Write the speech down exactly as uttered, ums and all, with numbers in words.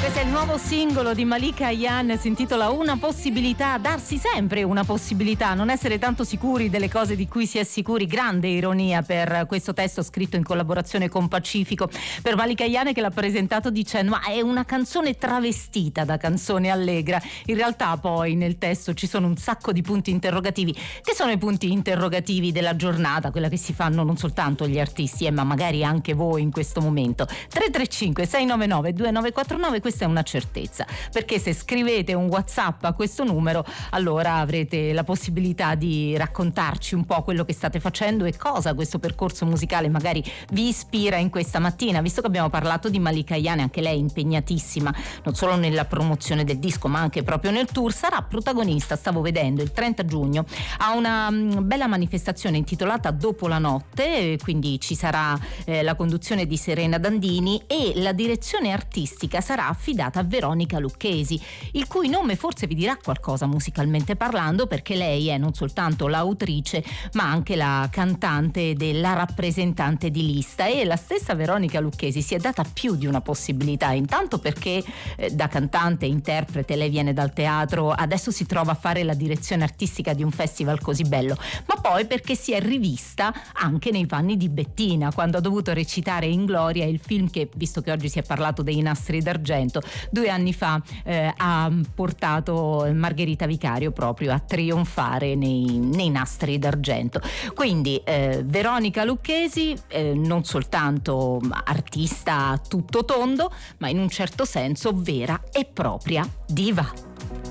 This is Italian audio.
Questo è il nuovo singolo di Malika Ayane, si intitola Una possibilità, darsi sempre una possibilità, non essere tanto sicuri delle cose di cui si è sicuri. Grande ironia per questo testo scritto in collaborazione con Pacifico, per Malika Ayane, che l'ha presentato dicendo ma è una canzone travestita da canzone allegra. In realtà poi nel testo ci sono un sacco di punti interrogativi, che sono i punti interrogativi della giornata, quella che si fanno non soltanto gli artisti eh, ma magari anche voi in questo momento. Tre tre cinque sei nove nove due nove quattro nove, questa è una certezza, perché se scrivete un WhatsApp a questo numero allora avrete la possibilità di raccontarci un po' quello che state facendo e cosa questo percorso musicale magari vi ispira in questa mattina, visto che abbiamo parlato di Malika Ayane, anche lei impegnatissima non solo nella promozione del disco ma anche proprio nel tour. Sarà protagonista, stavo vedendo, il trenta giugno a una um, bella manifestazione intitolata Dopo la notte, quindi ci sarà eh, la conduzione di Serena Dandini e la direzione artistica sarà affidata a Veronica Lucchesi, il cui nome forse vi dirà qualcosa musicalmente parlando, perché lei è non soltanto l'autrice ma anche la cantante della rappresentante di lista. E la stessa Veronica Lucchesi si è data più di una possibilità, intanto perché eh, da cantante, interprete, lei viene dal teatro, adesso si trova a fare la direzione artistica di un festival così bello, ma poi perché si è rivista anche nei panni di Bettina quando ha dovuto recitare in Gloria, il film che, visto che oggi si è parlato dei Nastri d'Argento, due anni fa eh, ha portato Margherita Vicario proprio a trionfare nei, nei Nastri d'Argento. Quindi eh, Veronica Lucchesi eh, non soltanto artista a tutto tondo, ma in un certo senso vera e propria diva.